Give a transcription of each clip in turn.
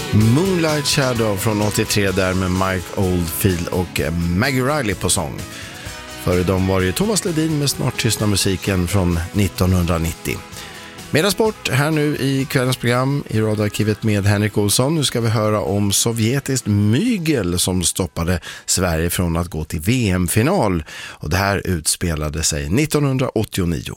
Moonlight Shadow från 83 där med Mike Oldfield och Maggie Riley på sång. Före dem var det ju Thomas Ledin med Snart tystnar musiken från 1990. Mera sport här nu i kvällens program i radioarkivet med Henrik Olsson. Nu ska vi höra om sovjetiskt mygel som stoppade Sverige från att gå till VM-final. Och det här utspelade sig 1989.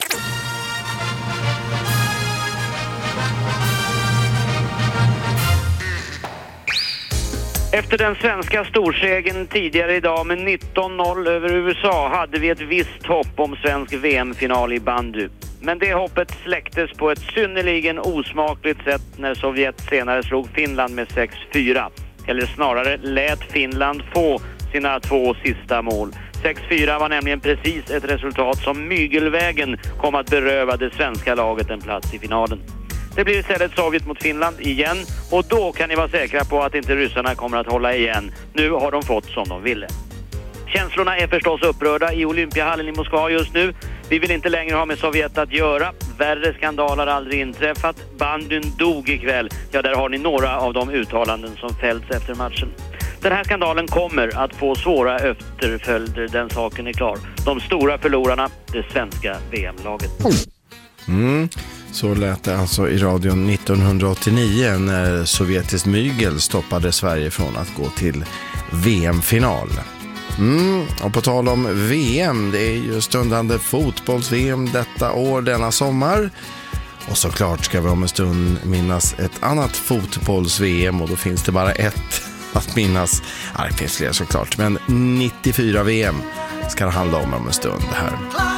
Efter den svenska storsegern tidigare idag med 19-0 över USA hade vi ett visst hopp om svensk VM-final i bandy. Men det hoppet släcktes på ett synnerligen osmakligt sätt när Sovjet senare slog Finland med 6-4. Eller snarare lät Finland få sina 2 sista mål. 6-4 var nämligen precis ett resultat som mygelvägen kom att beröva det svenska laget en plats i finalen. Det blir istället Sovjet mot Finland igen och då kan ni vara säkra på att inte ryssarna kommer att hålla igen. Nu har de fått som de ville. Känslorna är förstås upprörda i Olympiahallen i Moskva just nu. Vi vill inte längre ha med Sovjet att göra. Värre skandaler har aldrig inträffat. Bandyn dog ikväll. Ja, där har ni några av de uttalanden som fällts efter matchen. Den här skandalen kommer att få svåra efterföljder, den saken är klar. De stora förlorarna, det svenska VM-laget. Så lät det alltså i radion 1989 när sovjetiskt mygel stoppade Sverige från att gå till VM-final. Och på tal om VM, det är ju stundande fotbolls-VM detta år, denna sommar. Och såklart ska vi om en stund minnas ett annat fotbolls-VM och då finns det bara ett att minnas. Ja, det finns fler såklart, men 94 VM ska det handla om en stund här.